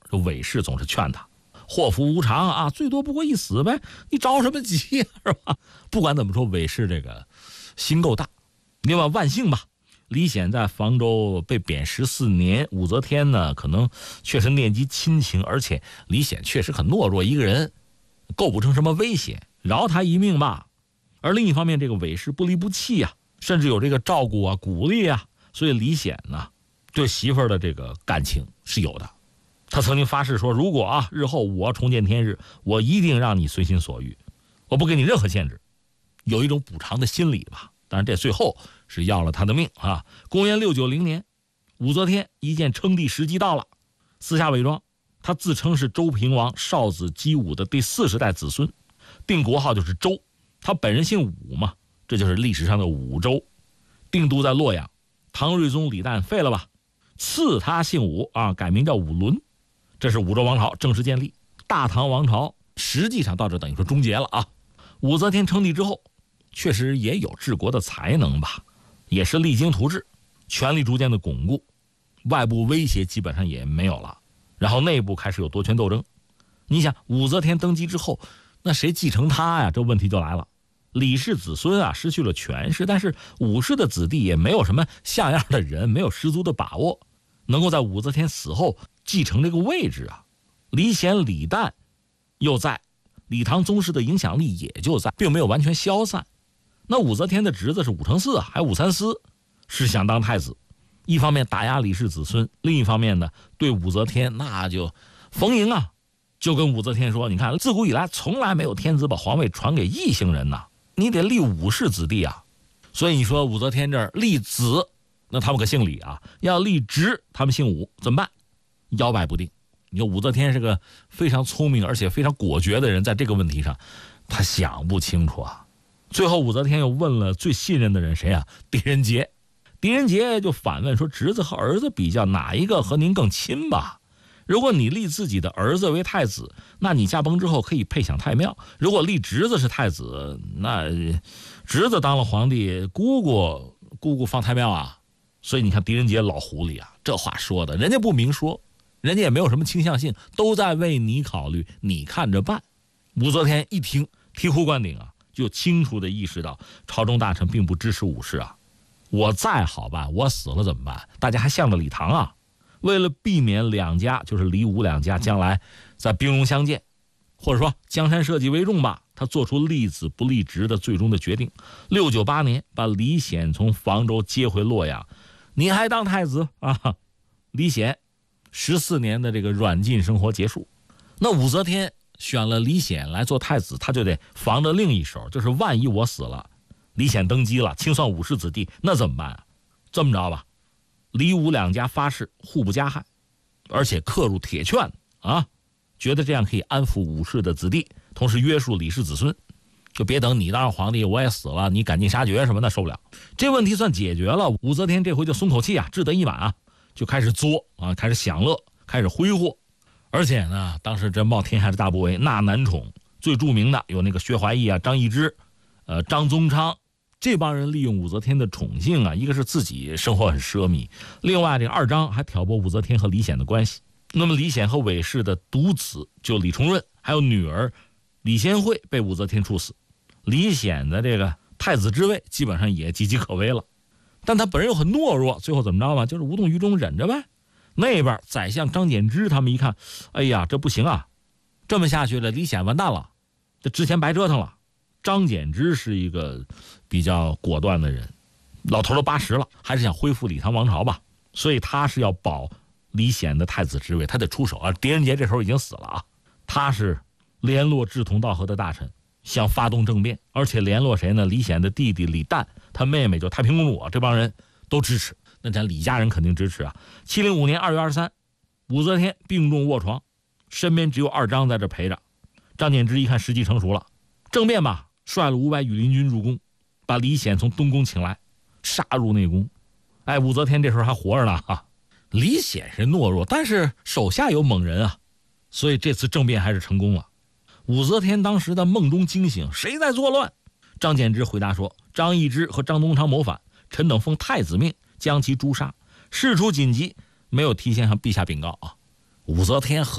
这韦氏总是劝他，祸福无常啊，最多不过一死呗，你着什么急呀，是吧？不管怎么说，韦氏这个心够大。另外万幸吧，李显在房州被贬14年，武则天呢可能确实念及亲情，而且李显确实很懦弱一个人，构不成什么威胁，饶他一命吧。而另一方面，这个韦氏不离不弃啊，甚至有这个照顾啊、鼓励啊，所以李显呢对媳妇儿的这个感情是有的。他曾经发誓说，如果日后我重见天日，我一定让你随心所欲，我不给你任何限制，有一种补偿的心理吧。但是这最后是要了他的命啊！公元690年，武则天一见称帝时机到了，私下伪装，他自称是周平王少子姬武的第40代子孙，定国号就是周。他本人姓武嘛，这就是历史上的武周。定都在洛阳，唐睿宗李旦废了吧，赐他姓武啊，改名叫武伦。这是武周王朝正式建立，大唐王朝实际上到这等于说终结了啊。武则天称帝之后，确实也有治国的才能吧，也是励精图治，权力逐渐的巩固，外部威胁基本上也没有了，然后内部开始有夺权斗争。你想武则天登基之后，那谁继承他呀？这问题就来了。李氏子孙啊失去了权势，但是武氏的子弟也没有什么像样的人，没有十足的把握能够在武则天死后继承这个位置啊。李显、李旦又在，李唐宗室的影响力也就在，并没有完全消散。那武则天的侄子是武承嗣还有武三思，是想当太子，一方面打压李氏子孙，另一方面呢对武则天那就逢迎啊，就跟武则天说，你看自古以来从来没有天子把皇位传给异姓人呐，你得立武氏子弟啊。所以你说武则天这儿立子，那他们可姓李啊，要立侄他们姓武，怎么办？摇摆不定。你说武则天是个非常聪明而且非常果决的人，在这个问题上他想不清楚啊。最后武则天又问了最信任的人谁啊？狄仁杰。狄仁杰就反问说，侄子和儿子比较，哪一个和您更亲吧？如果你立自己的儿子为太子，那你驾崩之后可以配享太庙；如果立侄子是太子，那侄子当了皇帝，姑姑放太庙啊。所以你看狄仁杰老狐狸啊，这话说的人家不明说，人家也没有什么倾向性，都在为你考虑，你看着办。武则天一听醍醐灌顶啊，就清楚地意识到朝中大臣并不支持武氏啊。我再好办，我死了怎么办？大家还向着李唐啊。为了避免两家就是李武两家将来在兵戎相见，或者说江山社稷为重吧，他做出立子不立侄的最终的决定。698年把李显从房州接回洛阳，你还当太子啊？李显14年的这个软禁生活结束。那武则天选了李显来做太子，他就得防着另一手，就是万一我死了，李显登基了，清算武氏子弟，那怎么办啊？这么着吧，李武两家发誓互不加害，而且刻入铁券啊，觉得这样可以安抚武氏的子弟，同时约束李氏子孙，就别等你当上皇帝我也死了，你赶尽杀绝什么的受不了。这问题算解决了，武则天这回就松口气啊，志得意满啊，就开始作啊，开始享乐，开始挥霍。而且呢，当时这冒天下之大不韪，纳男宠最著名的有那个薛怀义啊、张易之、张宗昌，这帮人利用武则天的宠幸啊，一个是自己生活很奢靡，另外这个二张还挑拨武则天和李显的关系。那么李显和韦氏的独子就李重润，还有女儿李贤惠被武则天处死，李显的这个太子之位基本上也岌岌可危了。但他本人又很懦弱，最后怎么着嘛？就是无动于衷，忍着呗。那边宰相张柬之他们一看，哎呀，这不行啊，这么下去了，李显完蛋了，这之前白折腾了。张柬之是一个比较果断的人，老头都80了，还是想恢复李唐王朝吧，所以他是要保李显的太子之位，他得出手啊。狄仁杰这时候已经死了啊，他是联络志同道合的大臣，想发动政变，而且联络谁呢？李显的弟弟李旦，他妹妹就太平公主啊，这帮人都支持。那咱李家人肯定支持啊。705年2月23，武则天病重卧床，身边只有二张在这陪着。张柬之一看时机成熟了，政变吧，率了500羽林军入宫，把李显从东宫请来，杀入内宫。哎，武则天这时候还活着呢哈。李显是懦弱，但是手下有猛人啊，所以这次政变还是成功了。武则天当时的梦中惊醒，谁在作乱？张柬之回答说，张易之和张宗昌谋反，臣等奉太子命将其诛杀，事出紧急，没有提前向陛下禀告啊。武则天